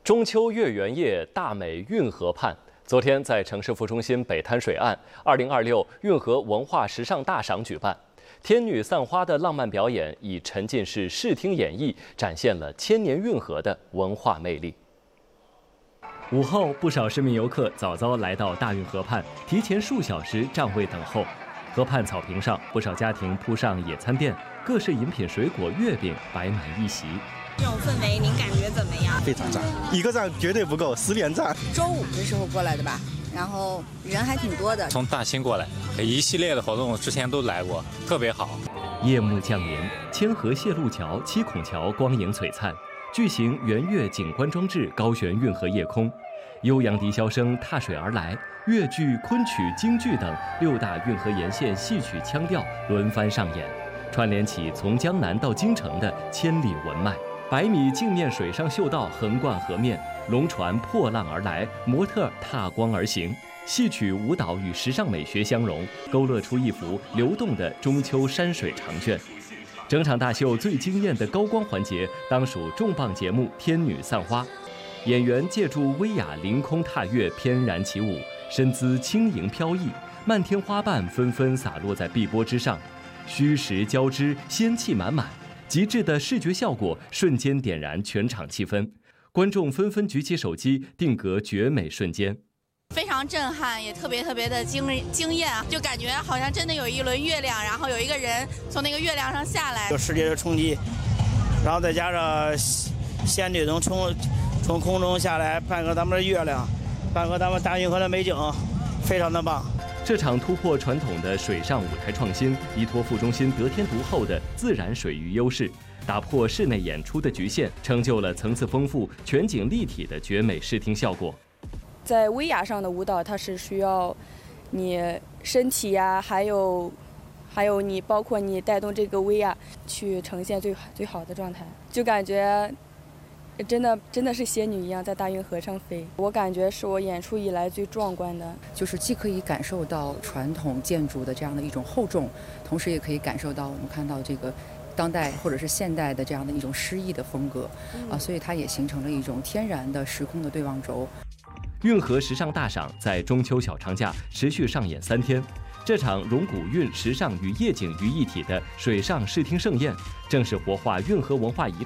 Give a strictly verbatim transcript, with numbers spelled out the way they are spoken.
中秋月圆夜，大美运河畔。昨天在城市副中心北滩水岸，二零二六运河文化时尚大赏举办。天女散花的浪漫表演以沉浸式视听演绎，展现了千年运河的文化魅力。 午后，不少市民游客早早来到大运河畔，提前数小时占位等候。河畔草坪上，不少家庭铺上野餐垫，各式饮品、水果、月饼摆满一席。 这种氛围您感觉怎么样？ 非常赞，一个赞绝对不够，十连赞。 周五的时候过来的吧，然后人还挺多的。 从大兴过来，一系列的活动之前都来过，特别好。 夜幕降临，千河谢路桥、七孔桥光影璀璨，巨型圆月景观装置高悬运河夜空，悠扬笛箫声踏水而来，越剧、昆曲、京剧等六大运河沿线戏曲腔调轮番上演，串联起从江南到京城的千里文脉。百米镜面水上秀道横贯河面，龙船破浪而来，模特踏光而行，戏曲、舞蹈与时尚美学相融，勾勒出一幅流动的中秋山水长卷。整场大秀最惊艳的高光环节，当属重磅节目《天女散花》。演员借助威亚凌空踏月，翩然起舞，身姿轻盈飘逸，漫天花瓣纷纷洒落在碧波之上，虚实交织，仙气满满。极致的视觉效果瞬间点燃全场气氛，观众纷纷举起手机定格绝美瞬间， 非常震撼，也特别特别的惊惊艳啊！就感觉好像真的有一轮月亮，然后有一个人从那个月亮上下来， 有世界的冲击，然后再加上仙女从从从空中下来，伴和咱们的月亮，伴和咱们大运河的美景，非常的棒。 这场突破传统的水上舞台创新，依托副中心得天独厚的自然水域优势，打破室内演出的局限，成就了层次丰富、全景立体的绝美视听效果。 在威亚上的舞蹈，它是需要你身体呀，还有还有你包括你带动这个威亚去呈现最最好的状态，就感觉真的真的是仙女一样在大运河上飞，我感觉是我演出以来最壮观的。 就是既可以感受到传统建筑的这样的一种厚重，同时也可以感受到我们看到这个当代或者是现代的这样的一种诗意的风格啊，所以它也形成了一种天然的时空的对望轴。 运河时尚大赏在中秋小长假持续上演三天。这场融古韵、时尚与夜景于一体的水上视听盛宴，正是活化运河文化遗